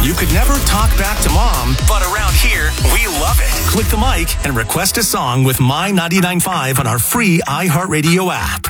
You could never talk back to mom, but around here, we love it. Click the mic and request a song with My 99.5 on our free iHeartRadio app.